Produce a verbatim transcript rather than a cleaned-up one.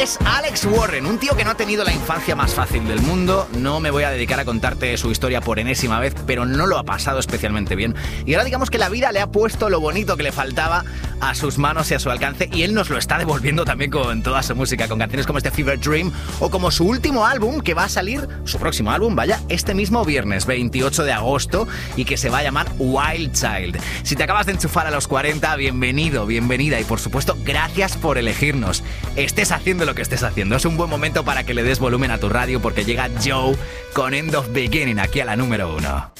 es Alex Warren, un tío que no ha tenido la infancia más fácil del mundo. No me voy a dedicar a contarte su historia por enésima vez, pero no lo ha pasado especialmente bien. Y ahora digamos que la vida le ha puesto lo bonito que le faltaba a sus manos y a su alcance, y él nos lo está devolviendo también con toda su música, con canciones como este Fever Dream o como su último álbum, que va a salir, su próximo álbum, vaya, este mismo viernes veintiocho de agosto, y que se va a llamar Wild Child. Si te acabas de enchufar a los cuarenta, bienvenido, bienvenida, y por supuesto, gracias por elegirnos. Estés haciendo lo que estés haciendo, es un buen momento para que le des volumen a tu radio, porque llega Joe con End of Beginning aquí a la número uno.